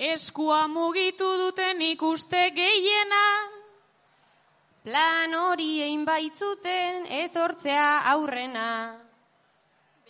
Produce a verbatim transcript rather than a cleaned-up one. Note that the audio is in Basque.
eskua mugitu duten ikuste gehiena. Plan hori egin baitzuten etortzea aurrena.